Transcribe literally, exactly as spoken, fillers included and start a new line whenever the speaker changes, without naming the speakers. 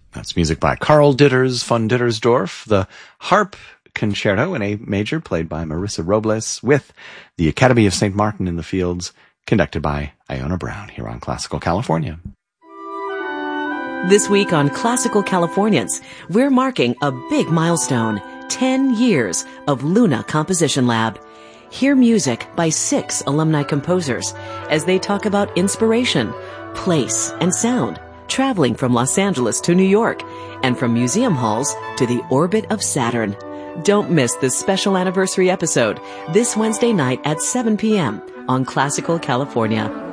That's music by Karl Ditters von Dittersdorf, the harp concerto in A major played by Marissa Robles with the Academy of Saint Martin in the Fields, conducted by Iona Brown here on Classical California.
This week on Classical Californians, we're marking a big milestone, ten years of Luna Composition Lab. Hear music by six alumni composers as they talk about inspiration, place, and sound, traveling from Los Angeles to New York and from museum halls to the orbit of Saturn. Don't miss this special anniversary episode this Wednesday night at seven p.m. on Classical California.